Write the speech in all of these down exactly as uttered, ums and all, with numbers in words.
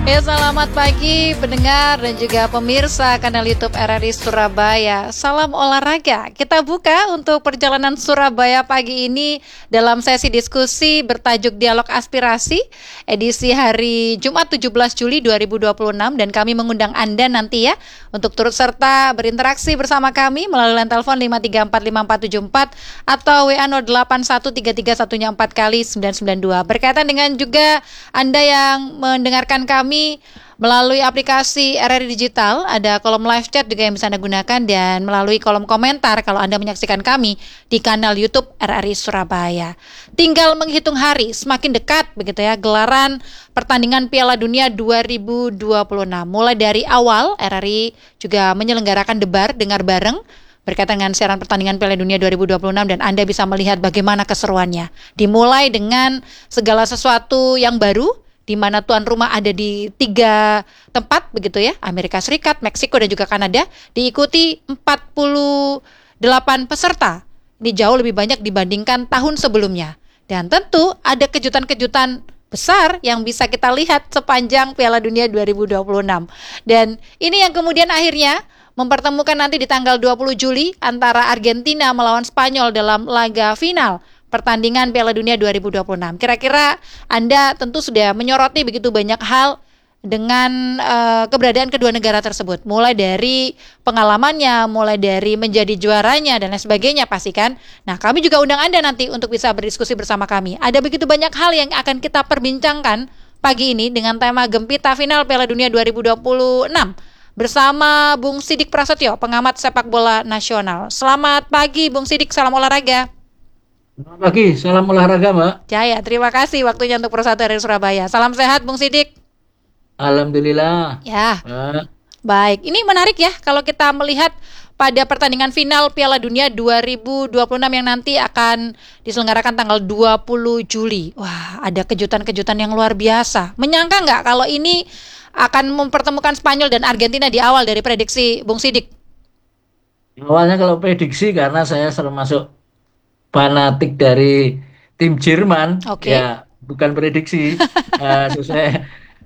Ya, selamat pagi pendengar dan juga pemirsa kanal YouTube R R I Surabaya. Salam olahraga. Kita buka untuk perjalanan Surabaya pagi ini dalam sesi diskusi bertajuk Dialog Aspirasi edisi hari Jumat tujuh belas Juli dua ribu dua puluh enam, dan kami mengundang Anda nanti ya untuk turut serta berinteraksi bersama kami melalui line telepon lima tiga empat lima empat tujuh empat atau W A nol delapan satu tiga tiga satu empat kali sembilan sembilan dua. Berkaitan dengan juga Anda yang mendengarkan kami melalui aplikasi R R I Digital, ada kolom live chat juga yang bisa Anda gunakan, dan melalui kolom komentar kalau Anda menyaksikan kami di kanal YouTube R R I Surabaya. Tinggal menghitung hari, semakin dekat begitu ya gelaran pertandingan Piala Dunia dua ribu dua puluh enam. Mulai dari awal R R I juga menyelenggarakan debar dengar bareng berkaitan dengan siaran pertandingan Piala Dunia dua ribu dua puluh enam, dan Anda bisa melihat bagaimana keseruannya. Dimulai dengan segala sesuatu yang baru, di mana tuan rumah ada di tiga tempat begitu ya, Amerika Serikat, Meksiko dan juga Kanada, diikuti empat puluh delapan peserta. Ini jauh lebih banyak dibandingkan tahun sebelumnya. Dan tentu ada kejutan-kejutan besar yang bisa kita lihat sepanjang Piala Dunia dua ribu dua puluh enam. Dan ini yang kemudian akhirnya mempertemukan nanti di tanggal dua puluh Juli antara Argentina melawan Spanyol dalam laga final pertandingan Piala Dunia dua ribu dua puluh enam. Kira-kira Anda tentu sudah menyoroti begitu banyak hal dengan uh, keberadaan kedua negara tersebut. Mulai dari pengalamannya, mulai dari menjadi juaranya dan lain sebagainya pasti kan. Nah, kami juga undang Anda nanti untuk bisa berdiskusi bersama kami. Ada begitu banyak hal yang akan kita perbincangkan pagi ini dengan tema Gempita Final Piala Dunia dua ribu dua puluh enam bersama Bung Sidik Prasetyo, pengamat sepak bola nasional. Selamat pagi Bung Sidik, salam olahraga. Selamat pagi, salam olahraga Mbak. Jaya, terima kasih waktunya untuk Persatu R R I Surabaya. Salam sehat Bung Sidik. Alhamdulillah. Ya, Mbak. Baik, ini menarik ya kalau kita melihat pada pertandingan final Piala Dunia dua ribu dua puluh enam yang nanti akan diselenggarakan tanggal dua puluh Juli. Wah, ada kejutan-kejutan yang luar biasa. Menyangka nggak kalau ini akan mempertemukan Spanyol dan Argentina di awal dari prediksi Bung Sidik? Awalnya kalau prediksi karena saya termasuk fanatik dari tim Jerman, Oke. ya bukan prediksi. uh, sesuai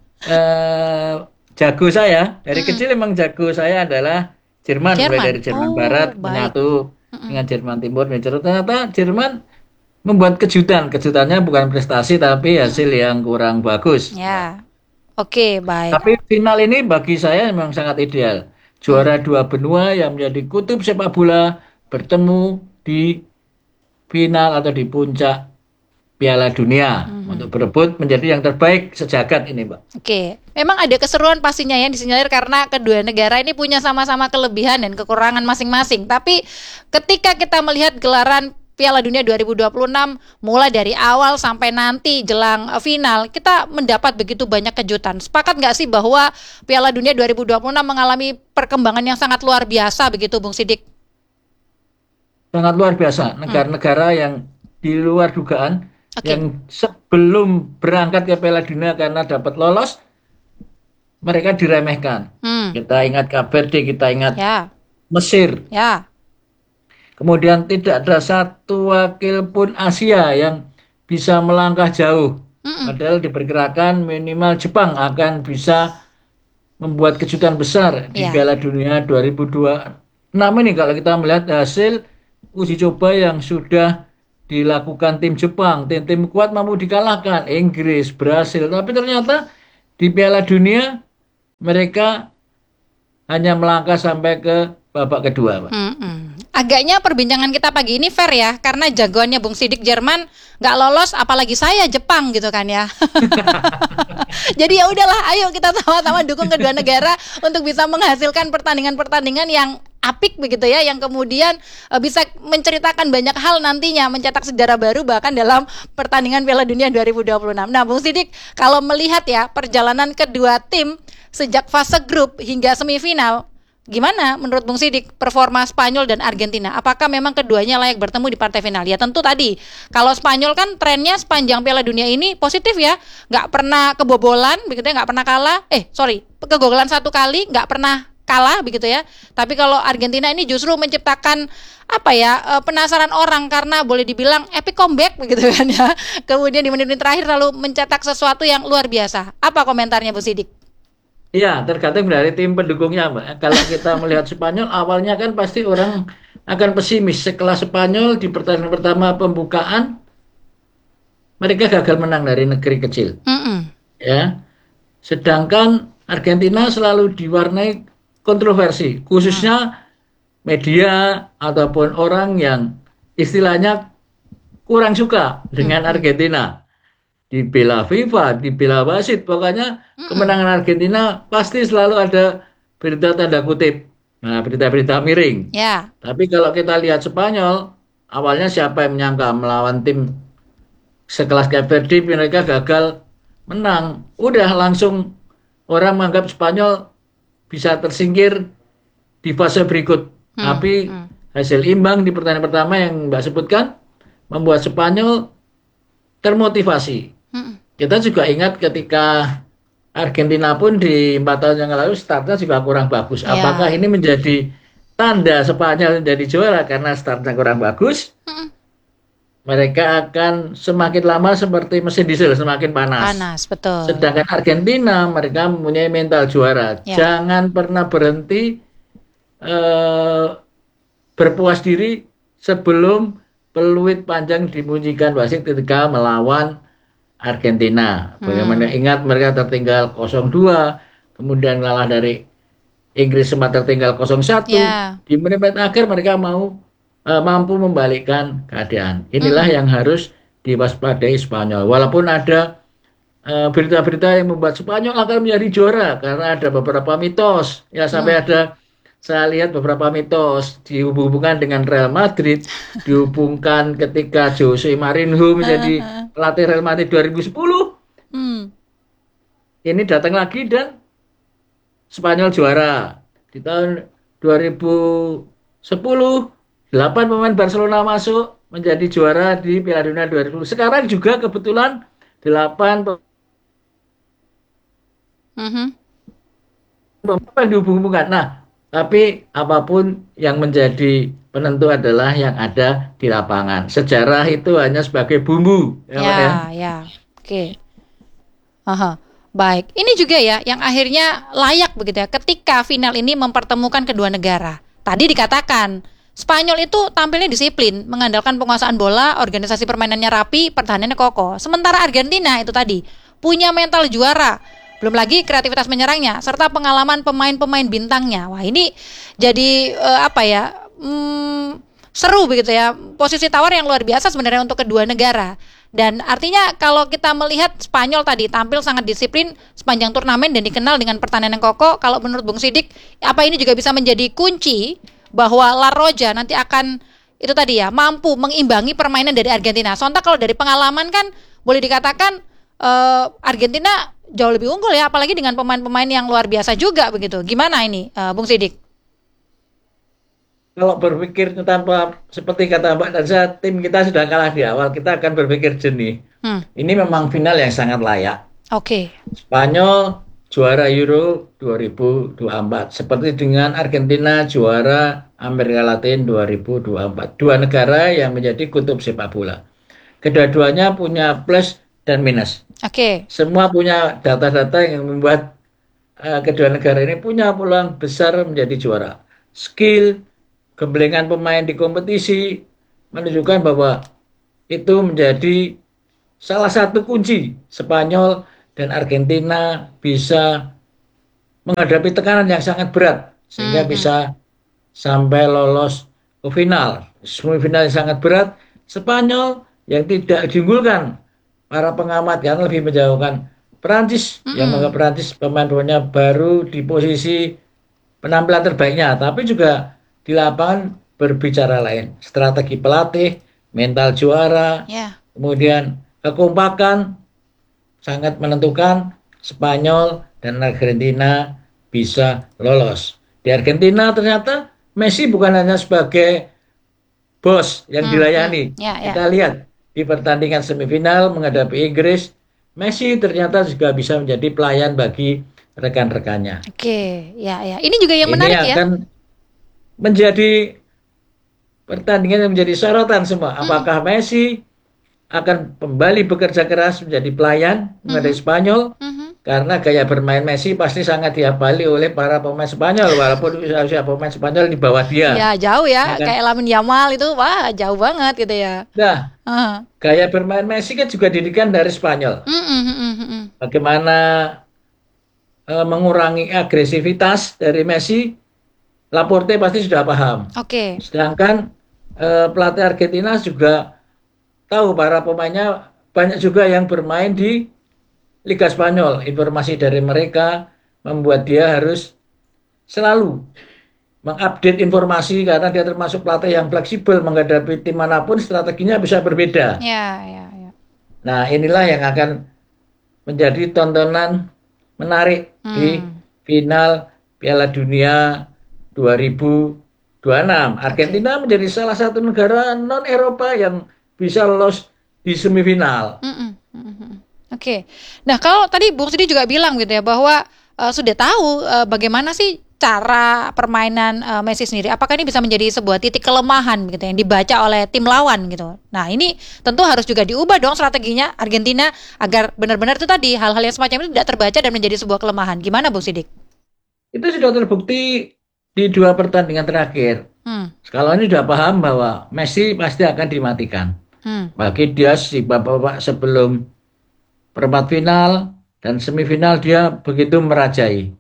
uh, jago saya dari Mm-mm. kecil, emang jago saya adalah Jerman, mulai Jerman. dari Jerman Oh, Barat baik. menyatu Mm-mm. dengan Jerman Timur. Ternyata Jerman membuat kejutan. Kejutannya bukan prestasi tapi hasil yang kurang bagus. Ya, oke, baik. Tapi final ini bagi saya memang sangat ideal. Juara dua benua yang menjadi kutub sepak bola bertemu di final atau di puncak Piala Dunia mm-hmm. untuk berebut menjadi yang terbaik sejagat ini, Mbak. Oke, memang ada keseruan pastinya yang disinyalir karena kedua negara ini punya sama-sama kelebihan dan kekurangan masing-masing. Tapi ketika kita melihat gelaran Piala Dunia dua ribu dua puluh enam mulai dari awal sampai nanti jelang final, kita mendapat begitu banyak kejutan. Sepakat nggak sih bahwa Piala Dunia dua ribu dua puluh enam mengalami perkembangan yang sangat luar biasa begitu, Bung Sidik? Sangat luar biasa. Negara-negara hmm. yang di luar dugaan, okay. yang sebelum berangkat ke Piala Dunia karena dapat lolos, mereka diremehkan. Hmm. Kita ingat Cape Verde, kita ingat ya. Mesir. Ya. Kemudian tidak ada satu wakil pun Asia yang bisa melangkah jauh. Mm-mm. Padahal diperkirakan minimal Jepang akan bisa membuat kejutan besar di ya. Piala Dunia dua ribu dua puluh enam ini kalau kita melihat hasil uji coba yang sudah dilakukan tim Jepang, tim-tim kuat mampu dikalahkan, Inggris, Brasil, tapi ternyata di Piala Dunia mereka hanya melangkah sampai ke babak kedua, Pak. Mm-mm. Agaknya perbincangan kita pagi ini fair ya, karena jagoannya Bung Sidik Jerman nggak lolos, apalagi saya Jepang gitu kan ya. Jadi ya udahlah, ayo kita sama-sama dukung kedua negara untuk bisa menghasilkan pertandingan-pertandingan yang apik begitu ya, yang kemudian uh, bisa menceritakan banyak hal nantinya, mencetak sejarah baru bahkan dalam pertandingan Piala Dunia dua ribu dua puluh enam. Nah, Bung Sidik, kalau melihat ya perjalanan kedua tim sejak fase grup hingga semifinal, gimana menurut Bung Sidik performa Spanyol dan Argentina? Apakah memang keduanya layak bertemu di partai final? Ya tentu tadi, kalau Spanyol kan trennya sepanjang Piala Dunia ini positif ya, nggak pernah kebobolan begitu ya, nggak pernah kalah. Eh sorry, kegagalan satu kali, nggak pernah kalah begitu ya. Tapi kalau Argentina ini justru menciptakan apa ya, penasaran orang karena boleh dibilang epic comeback begitu kan ya. Kemudian di menit-menit terakhir lalu mencetak sesuatu yang luar biasa. Apa komentarnya Bu Sidik? Iya, tergantung dari tim pendukungnya, Mbak. Kalau kita melihat Spanyol, awalnya kan pasti orang akan pesimis. Sekelas Spanyol di pertandingan pertama pembukaan, mereka gagal menang dari negeri kecil. Mm-mm. Ya, sedangkan Argentina selalu diwarnai kontroversi, Mm. khususnya media ataupun orang yang istilahnya kurang suka dengan Mm-mm. Argentina. Dibela FIFA, dibela wasit, pokoknya Mm-mm. kemenangan Argentina pasti selalu ada berita tanda kutip. Nah, berita-berita miring. Ya. Tapi kalau kita lihat Spanyol, awalnya siapa yang menyangka melawan tim sekelas Cape Verde mereka gagal menang. Udah langsung orang menganggap Spanyol bisa tersingkir di fase berikut. Mm. Tapi Mm. hasil imbang di pertandingan pertama yang Mbak sebutkan membuat Spanyol termotivasi. Mm. Kita juga ingat ketika Argentina pun di empat tahun yang lalu startnya juga kurang bagus. Apakah Ya. ini menjadi tanda Spanyol menjadi juara karena startnya kurang bagus? Mm. Mereka akan semakin lama seperti mesin diesel, semakin panas. Panas, betul. Sedangkan Argentina, mereka mempunyai mental juara. Ya. Jangan pernah berhenti eh, berpuas diri sebelum peluit panjang dibunyikan wasit ketika melawan Argentina. Bagaimana Hmm. ingat mereka tertinggal nol dua, kemudian kalah dari Inggris sempat tertinggal nol satu. Ya. Di menit-menit akhir mereka mau eh, mampu membalikkan keadaan. Inilah Mm-mm. yang harus diwaspadai Spanyol. Walaupun ada eh, berita-berita yang membuat Spanyol akan menjadi juara karena ada beberapa mitos. Ya sampai Mm. ada saya lihat beberapa mitos dihubungkan dengan Real Madrid, dihubungkan ketika Jose Mourinho menjadi pelatih Real Madrid dua ribu sepuluh. Mm. Ini datang lagi dan Spanyol juara. Di tahun dua ribu sepuluh, delapan pemain Barcelona masuk menjadi juara di Piala Dunia dua ribu. Sekarang juga kebetulan delapan Mhm. pemain dihubungkan. Nah, tapi apapun yang menjadi penentu adalah yang ada di lapangan. Sejarah itu hanya sebagai bumbu, ya, Pak, ya. Ya, ya. Oke. Aha. Baik. Ini juga ya yang akhirnya layak begitu ya ketika final ini mempertemukan kedua negara. Tadi dikatakan Spanyol itu tampilnya disiplin, mengandalkan penguasaan bola, organisasi permainannya rapi, pertahanannya kokoh. Sementara Argentina itu tadi punya mental juara. Belum lagi kreativitas menyerangnya serta pengalaman pemain-pemain bintangnya. Wah, ini jadi eh, apa ya? Hmm, seru begitu ya. Posisi tawar yang luar biasa sebenarnya untuk kedua negara. Dan artinya kalau kita melihat Spanyol tadi tampil sangat disiplin sepanjang turnamen dan dikenal dengan pertahanan yang kokoh. Kalau menurut Bung Sidik, apa ini juga bisa menjadi kunci bahwa La Roja nanti akan itu tadi ya mampu mengimbangi permainan dari Argentina. Sontak kalau dari pengalaman kan boleh dikatakan eh, Argentina jauh lebih unggul ya, apalagi dengan pemain-pemain yang luar biasa juga begitu. Gimana ini, eh, Bung Sidik? Kalau berpikir tanpa seperti kata Mbak Dansa, tim kita sudah kalah di awal, kita akan berpikir jernih. Hmm, Ini memang final yang sangat layak. Oke. Spanyol juara Euro dua ribu dua puluh empat, seperti dengan Argentina juara Amerika Latin dua ribu dua puluh empat. Dua negara yang menjadi kutub sepak bola. Kedua-duanya punya plus dan minus. Oke. Semua punya data-data yang membuat uh, kedua negara ini punya peluang besar menjadi juara. Skill, gemblengan pemain di kompetisi menunjukkan bahwa itu menjadi salah satu kunci Spanyol dan Argentina bisa menghadapi tekanan yang sangat berat sehingga Hmm, hmm. bisa sampai lolos ke final. Semifinal yang sangat berat, Spanyol yang tidak diunggulkan para pengamat yang lebih menjauhkan Perancis Hmm, yang hmm. menganggap Perancis pemain-pemainnya baru di posisi penampilan terbaiknya, tapi juga di lapangan berbicara lain. Strategi pelatih, mental juara, Ya. kemudian kekompakan sangat menentukan Spanyol dan Argentina bisa lolos. Di Argentina ternyata Messi bukan hanya sebagai bos yang Hmm, dilayani. hmm. Ya, ya. Kita lihat di pertandingan semifinal menghadapi Inggris, Messi ternyata juga bisa menjadi pelayan bagi rekan-rekannya. Oke, ya, ya. Ini juga yang Ini menarik ya. akan menjadi pertandingan yang menjadi sorotan semua. Hmm, Apakah Messi akan kembali bekerja keras menjadi pelayan menghadapi mhm, Spanyol mhm. karena gaya bermain Messi pasti sangat dihafali oleh para pemain Spanyol, walaupun usia pemain Spanyol di bawah dia. Ya jauh Ya ya, kan? kayak Lamine Yamal itu, wah jauh banget gitu ya. Nah, Ah. gaya bermain Messi kan juga didikan dari Spanyol. Mm, mm, mm, mm, mm. Bagaimana eh, mengurangi agresivitas dari Messi, Laporte pasti sudah paham. Oke. Sedangkan eh, pelatih Argentina juga tahu para pemainnya banyak juga yang bermain di Liga Spanyol. Informasi dari mereka membuat dia harus selalu mengupdate informasi karena dia termasuk pelatih yang fleksibel menghadapi tim manapun strateginya bisa berbeda. Ya, ya, ya. Nah, inilah yang akan menjadi tontonan menarik di Hmm. final Piala Dunia dua ribu dua puluh enam. Argentina menjadi salah satu negara non Eropa yang bisa lolos di semifinal. Mm, mm, mm, mm, mm. Oke. Nah, kalau tadi Bung Sidi juga bilang gitu ya bahwa eh, sudah tahu eh, bagaimana sih cara permainan eh, Messi sendiri. Apakah ini bisa menjadi sebuah titik kelemahan gitu yang dibaca oleh tim lawan gitu. Nah, ini tentu harus juga diubah dong strateginya Argentina agar benar-benar itu tadi hal-hal yang semacam itu tidak terbaca dan menjadi sebuah kelemahan. Gimana Bung Sidik? Itu sudah terbukti di dua pertandingan terakhir. Hmm. Scaloni sudah paham bahwa Messi pasti akan dimatikan. Hmm. Bagi dia si babak sebelum perempat final dan semifinal dia begitu merajai.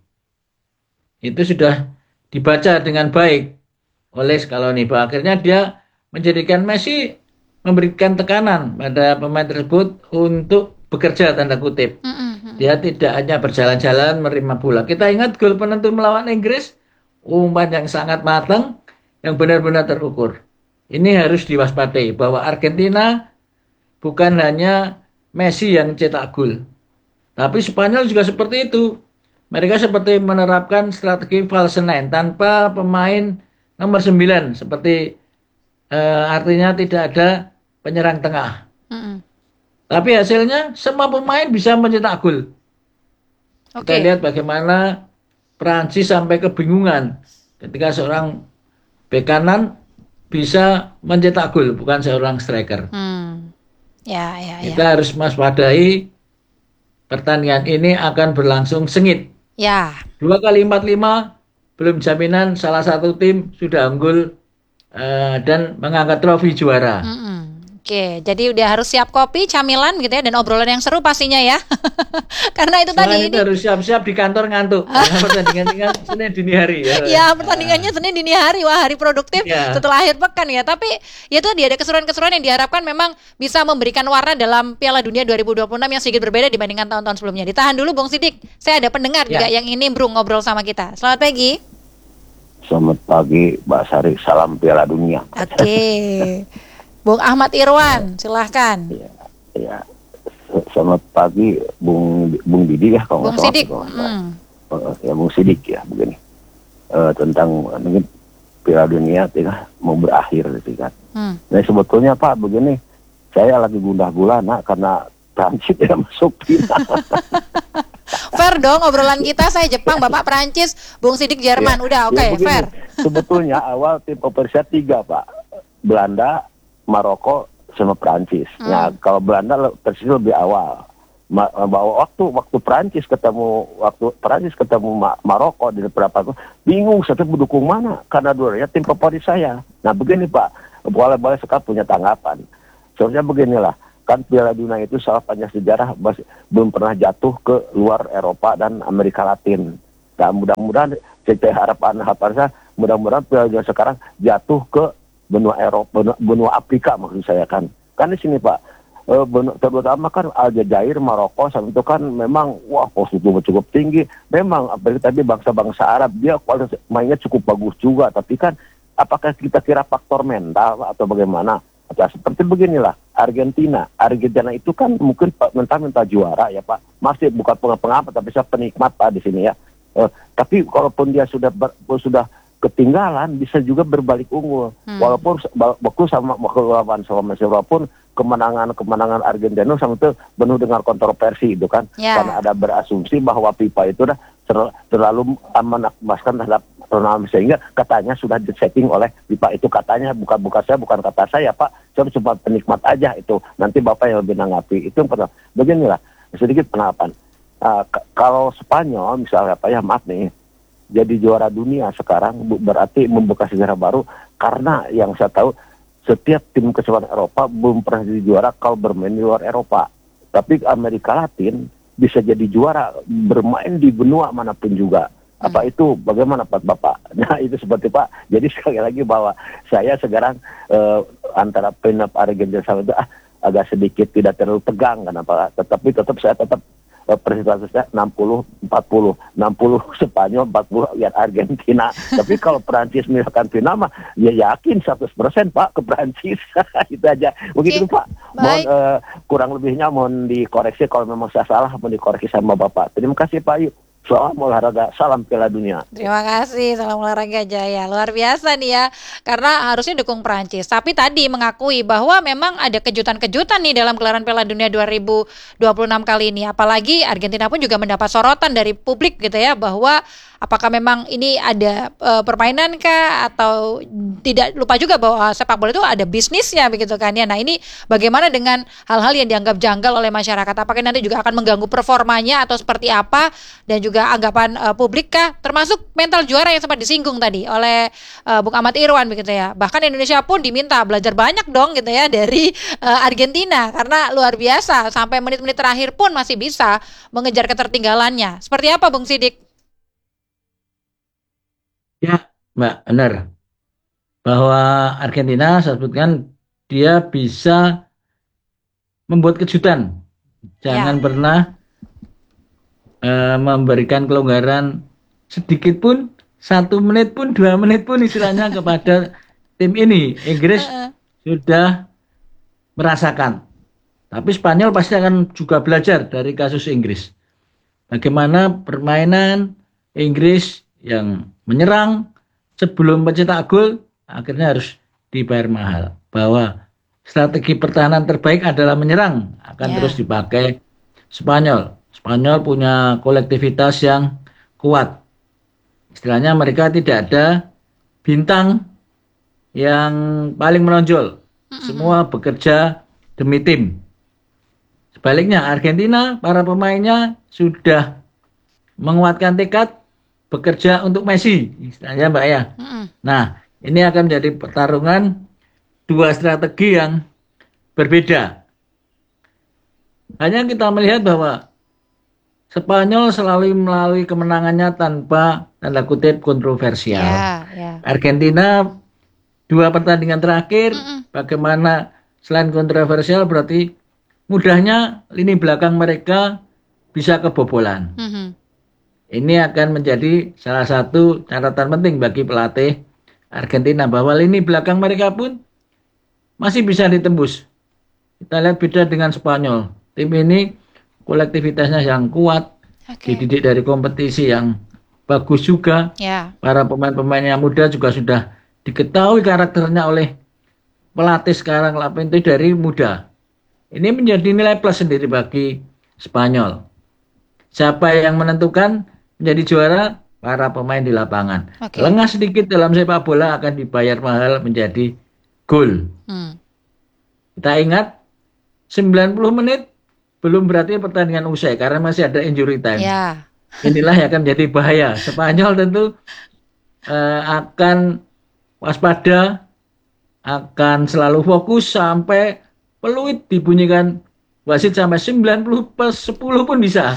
Itu sudah dibaca dengan baik oleh Scaloni. Akhirnya dia menjadikan Messi memberikan tekanan pada pemain tersebut untuk bekerja tanda kutip. Hmm, hmm, hmm. Dia tidak hanya berjalan-jalan menerima bola. Kita ingat gol penentu melawan Inggris, umpan yang sangat matang, yang benar-benar terukur. Ini harus diwaspadai bahwa Argentina bukan hanya Messi yang cetak gol, tapi Spanyol juga seperti itu. Mereka seperti menerapkan strategi false nine tanpa pemain nomor sembilan, seperti eh, artinya tidak ada penyerang tengah. Hmm. Tapi hasilnya semua pemain bisa mencetak gol. Oke. Kita lihat bagaimana Prancis sampai kebingungan ketika seorang bek kanan bisa mencetak gol, bukan seorang striker. Hmm. Ya, ya, ya. Kita harus waspadai pertandingan ini akan berlangsung sengit. Ya. Dua kali empat lima belum jaminan salah satu tim sudah unggul eh, dan mengangkat trofi juara. Mm-mm. Oke, jadi udah harus siap kopi, camilan gitu ya, dan obrolan yang seru pastinya ya. Karena itu Selain tadi itu ini. harus siap-siap di kantor ngantuk. Karena pertandingan Senin dini hari ya. Ya, pertandingannya Senin dini hari, wah hari produktif Ya. setelah akhir pekan ya. Tapi ya itu dia ada keseruan-keseruan yang diharapkan memang bisa memberikan warna dalam Piala Dunia dua ribu dua puluh enam yang sedikit berbeda dibandingkan tahun-tahun sebelumnya. Ditahan dulu Bung Sidik, saya ada pendengar Ya. juga yang ini Brung ngobrol sama kita. Selamat pagi. Selamat pagi, Mbak Sari. Salam Piala Dunia. Oke. Bung Ahmad Irwan, silahkan. Ya, ya. Selamat pagi, Bung Bung Didi ya, kalau Bung nggak salah. Sidik. Kalau nggak salah. Hmm. Eh, ya, Bung Sidik ya, begini. Eh, tentang mungkin Piala Dunia tidak mau berakhir, gitu kan. Hmm. Nah sebetulnya Pak, begini, saya lagi gundah gulana karena Prancis tidak masuk final. Fair dong obrolan kita, saya Jepang, Bapak Perancis, Bung Sidik Jerman. Ya, Udah oke, ya begini, fair. Sebetulnya awal tim Persia tiga Pak, Belanda, Maroko, sama Prancis. Hmm. Nah kalau Belanda le- tersisa lebih awal. Ma- bahwa waktu waktu Prancis ketemu waktu Prancis ketemu Ma- Maroko di beberapa bingung saya mendukung mana karena dua-duanya tim favorit saya. Nah begini Pak, boleh-boleh sekali punya tanggapan. Soalnya beginilah, kan Piala Dunia itu salah panjang sejarah masih belum pernah jatuh ke luar Eropa dan Amerika Latin. Nah mudah-mudahan saya harapan harapan saya mudah-mudahan Piala Dunia sekarang jatuh ke benua Eropa, benua, benua Afrika maksud saya kan. Kan di sini Pak, eh, benua, terutama kan Aljazair, Maroko, sama itu kan memang wah posisinya cukup tinggi. Memang apalagi tadi bangsa-bangsa Arab dia kualitas mainnya cukup bagus juga. Tapi kan apakah kita kira faktor mental atau bagaimana? Atau seperti beginilah Argentina. Argentina itu kan mungkin minta-minta juara ya Pak. Masih bukan pengamat tapi saya penikmat Pak di sini ya. Eh, tapi kalaupun dia sudah ber, sudah ketinggalan bisa juga berbalik unggul. Hmm. Walaupun waktu sama waktu lawan sama Mesir walaupun kemenangan-kemenangan Argentina sama itu penuh dengan kontroversi itu kan. Ya. Karena ada berasumsi bahwa FIFA itu dah ter- terlalu menakmaskan terhadap Ronaldo sehingga katanya sudah disetting oleh FIFA itu katanya bukan bukan saya bukan kata saya Pak. Saya cuma penikmat aja itu. Nanti Bapak yang lebih nanggapi. Itu yang pertama. Beginilah sedikit pengapan. uh, k- kalau Spanyol misalnya apa ya maaf nih, jadi juara dunia sekarang bu- berarti membuka sejarah baru, karena yang saya tahu setiap tim keseluruhan Eropa belum pernah jadi juara kalau bermain di luar Eropa. Tapi Amerika Latin bisa jadi juara bermain di benua manapun juga. Apa itu bagaimana Pak Bapak? Nah itu seperti Pak. Jadi sekali lagi bahwa saya sekarang eh, antara penap Argentina sama itu ah, agak sedikit tidak terlalu tegang kenapa? Tetapi tetap saya tetap eh, presentasinya enam puluh empat puluh, enam puluh Spanyol, empat puluh lihat Argentina. Tapi kalau Perancis misalkan final mah ya yakin seratus persen Pak ke Perancis. Itu aja. Begitu Oke, Pak. Mohon baik. eh, kurang lebihnya mohon dikoreksi kalau memang saya salah, mohon dikoreksi sama Bapak. Terima kasih Pak Yuk. Salam olahraga, salam Piala Dunia. Terima kasih, salam olahraga Jaya. Luar biasa nih ya, karena harusnya dukung Prancis. Tapi tadi mengakui bahwa memang ada kejutan-kejutan nih dalam gelaran Piala Dunia dua ribu dua puluh enam kali ini. Apalagi Argentina pun juga mendapat sorotan dari publik gitu ya, bahwa apakah memang ini ada uh, permainan kah atau tidak. Lupa juga bahwa sepak bola itu ada bisnisnya begitu kan ya. Nah ini bagaimana dengan hal-hal yang dianggap janggal oleh masyarakat? Apakah nanti juga akan mengganggu performanya atau seperti apa? Dan juga anggapan uh, publik kah? Termasuk mental juara yang sempat disinggung tadi oleh uh, Bung Ahmad Irwan begitu ya. Bahkan Indonesia pun diminta belajar banyak dong gitu ya dari uh, Argentina, karena luar biasa sampai menit-menit terakhir pun masih bisa mengejar ketertinggalannya. Seperti apa Bung Sidik? Ya, Mbak, benar. Bahwa Argentina, saya sebutkan, dia bisa membuat kejutan. Jangan Ya. pernah eh, memberikan kelonggaran sedikit pun, satu menit pun, dua menit pun istilahnya kepada tim ini. Inggris Heeh. sudah merasakan. Tapi Spanyol pasti akan juga belajar dari kasus Inggris. Bagaimana permainan Inggris yang menyerang sebelum mencetak gol akhirnya harus dibayar mahal. Bahwa strategi pertahanan terbaik adalah menyerang, akan Ya. terus dipakai Spanyol. Spanyol punya kolektivitas yang kuat. Istilahnya mereka tidak ada bintang yang paling menonjol. Semua bekerja demi tim. Sebaliknya Argentina, para pemainnya sudah menguatkan tekad bekerja untuk Messi, istilahnya Mbak ya. Mm-mm. Nah, ini akan menjadi pertarungan dua strategi yang berbeda. Hanya kita melihat bahwa Spanyol selalu melalui kemenangannya tanpa tanda kutip kontroversial. Ya, ya. Argentina dua pertandingan terakhir, Mm-mm. bagaimana selain kontroversial berarti mudahnya lini belakang mereka bisa kebobolan. Mhm. Ini akan menjadi salah satu catatan penting bagi pelatih Argentina bahwa lini belakang mereka pun masih bisa ditembus. Kita lihat beda dengan Spanyol. Tim ini kolektivitasnya yang kuat, Oke. dididik dari kompetisi yang bagus juga. Ya. Para pemain-pemain yang muda juga sudah diketahui karakternya oleh pelatih sekarang Lapinto dari muda. Ini menjadi nilai plus sendiri bagi Spanyol. Siapa yang menentukan menjadi juara? Para pemain di lapangan. Oke. Lengah sedikit dalam sepak bola akan dibayar mahal menjadi gol. Hmm. Kita ingat sembilan puluh menit belum berarti pertandingan usai karena masih ada injury time. Ya. Inilah yang akan menjadi bahaya. Spanyol tentu eh, akan waspada, akan selalu fokus sampai peluit dibunyikan wasit sampai sembilan puluh plus sepuluh pun bisa.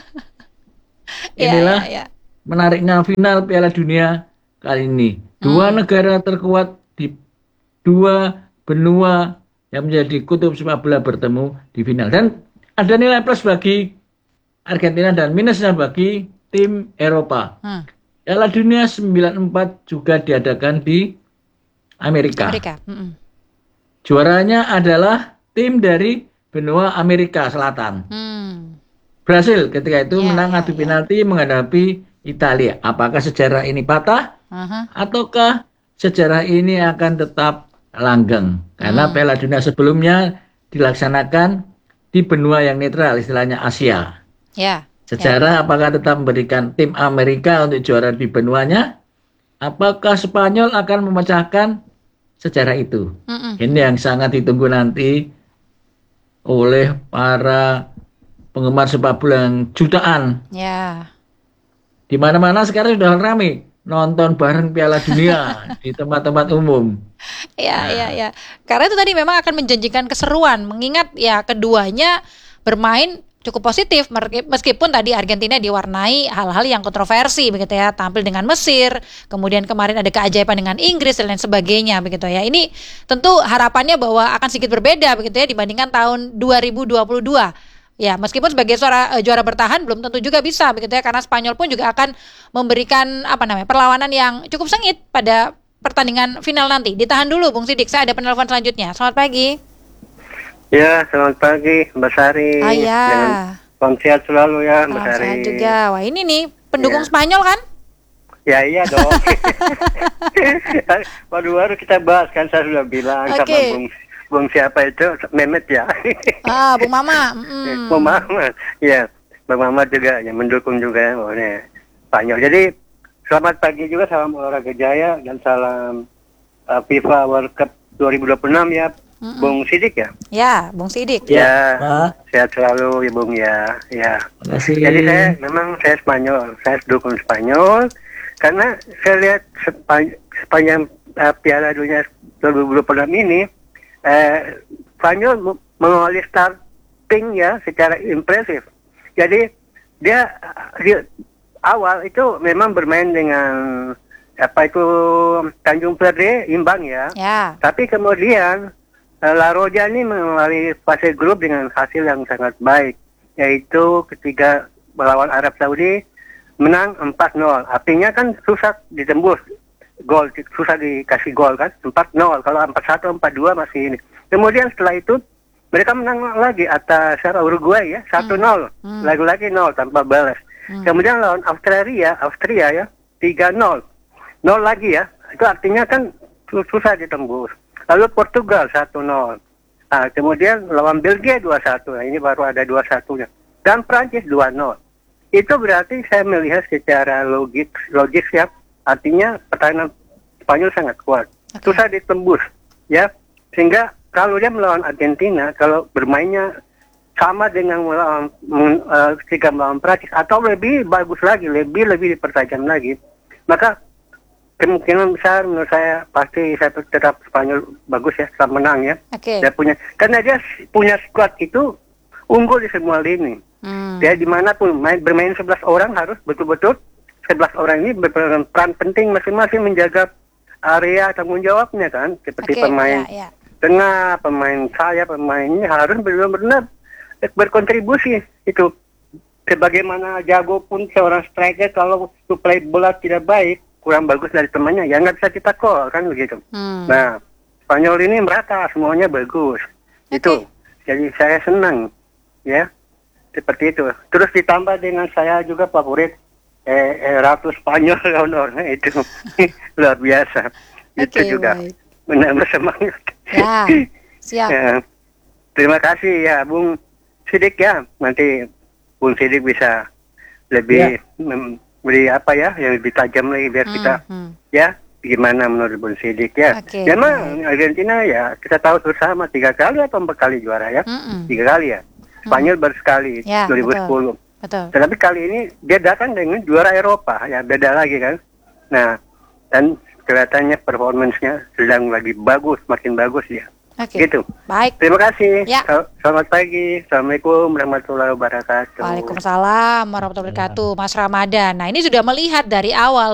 Ya, Inilah ya, ya. menariknya final Piala Dunia kali ini. Dua negara terkuat di dua benua yang menjadi kutub sepak bola bertemu di final. Dan ada nilai plus bagi Argentina dan minusnya bagi tim Eropa. Hmm. Piala Dunia sembilan puluh empat juga diadakan di Amerika. Amerika. Mm-mm. Juaranya adalah tim dari benua Amerika Selatan. Hmm. Brasil ketika itu Ya, menang ya, adu ya. penalti menghadapi Italia. Apakah sejarah ini patah Aha. ataukah sejarah ini akan tetap langgeng? Karena Hmm. Piala Dunia sebelumnya dilaksanakan di benua yang netral, istilahnya Asia. Ya. Sejarah apakah tetap memberikan tim Amerika untuk juara di benuanya? Apakah Spanyol akan memecahkan sejarah itu? Mm-mm. Ini yang sangat ditunggu nanti oleh para penggemar sepak bola yang jutaan. Ya. Di mana-mana sekarang sudah ramai nonton bareng Piala Dunia di tempat-tempat umum. Ya, ya, ya. Karena itu tadi memang akan menjanjikan keseruan, mengingat ya keduanya bermain cukup positif meskipun tadi Argentina diwarnai hal-hal yang kontroversi begitu ya, tampil dengan Mesir, kemudian kemarin ada keajaiban dengan Inggris dan lain sebagainya begitu ya. Ini tentu harapannya bahwa akan sedikit berbeda begitu ya dibandingkan tahun dua ribu dua puluh dua. Ya, meskipun sebagai suara uh, juara bertahan belum tentu juga bisa begitu ya, karena Spanyol pun juga akan memberikan apa namanya perlawanan yang cukup sengit pada pertandingan final nanti. Ditahan dulu Bung Sidik, saya ada penelpon selanjutnya. Selamat pagi. Ya, selamat pagi Mbak Sari. Ah, ya. Salam sehat selalu ya Mbak Salam Sari. sehat juga. Wah, ini nih pendukung Ya. Spanyol kan? Ya iya dong. Waduh, baru kita bahas kan, saya sudah bilang Oke. sama Bung, Bung siapa itu, Mehmet ya. Ah, Bung Mama. Mm. Bung Mama, ya, Bung Mama juga yang mendukung juga oh, nih, Spanyol. Jadi selamat pagi juga, salam olahraga jaya dan salam uh, FIFA World Cup dua ribu dua puluh enam ya. Mm-mm. Bung Sidik ya. Ya, Bung Sidik. Ya, Pak. sehat selalu ya Bung ya. Ya. Terima kasih. Jadi saya memang saya Spanyol, saya dukung Spanyol karena saya lihat sepanjang, sepanjang uh, Piala Dunia dua ribu dua puluh enam ini, uh, Spanyol mengawali starting ya secara impresif. Jadi dia di awal itu memang bermain dengan apa itu Tanjung Verde imbang ya. Ya. Tapi kemudian uh, La Roja ini mengawali fase grup dengan hasil yang sangat baik, yaitu ketika melawan Arab Saudi menang empat nol. Artinya kan susah ditembus gol, susah dikasih gol kan, empat nol. Kalau empat satu, empat dua masih ini. Kemudian setelah itu mereka menang lagi atas Uruguay ya, satu nol. Hmm. Lagi-lagi nol tanpa balas. Hmm. Kemudian lawan Australia, Austria ya, tiga nol. Nol lagi ya. Itu artinya kan susah ditembus. Lalu Portugal satu nol. Nah, kemudian lawan Belgia dua satu. Nah, ini baru ada dua satunya. Dan Prancis dua nol. Itu berarti saya melihat secara logik logis ya. Artinya pertahanan Spanyol sangat kuat. Okay. Susah ditembus ya. Sehingga kalau dia melawan Argentina, kalau bermainnya sama dengan melawan uh, ketika melawan Prancis atau lebih bagus lagi, lebih lebih dipertajam lagi, maka kemungkinan besar menurut saya pasti saya tetap Spanyol bagus ya, tetap menang ya. Oke. Dia punya, karena dia punya squad itu unggul di semua lini. Hmm. Dia dimanapun main, bermain sebelas orang harus betul-betul sebelas orang ini berperan peran penting masing-masing menjaga area tanggung jawabnya kan, seperti Oke, pemain ya, ya. tengah, pemain sayap, pemainnya harus benar-benar berkontribusi itu. Sebagaimana jago pun seorang striker kalau suplai bola tidak baik, kurang bagus dari temannya, ya nggak bisa kita call kan begitu. Hmm. Nah, Spanyol ini merata, semuanya bagus. Oke. Itu, jadi saya senang, ya, seperti itu. Terus ditambah dengan saya juga favorit eh, eh, Ratu Spanyol orang itu luar biasa. Itu Oke, juga baik. menambah semangat. Ya, siap. Ya. Terima kasih ya Bung Sidik ya. Nanti Bung Sidik bisa lebih memberi apa ya yang lebih tajam lagi biar Hmm, kita hmm. ya gimana menurut Bung Sidik ya. Oke, Memang Argentina ya kita tahu bersama tiga kali atau empat kali juara ya. Mm-mm. Tiga kali ya. Spanyol baru sekali Ya, dua ribu sepuluh. Betul. Tetapi kali ini dia datang dengan juara Eropa ya, beda lagi kan. Nah, dan kelihatannya performance-nya sedang lagi bagus, makin bagus ya. Oke. Gitu. Baik. Terima kasih. Ya. Sel- Selamat pagi. Assalamualaikum warahmatullahi wabarakatuh. Waalaikumsalam warahmatullahi wabarakatuh, Mas Ramadan. Nah, ini sudah melihat dari awal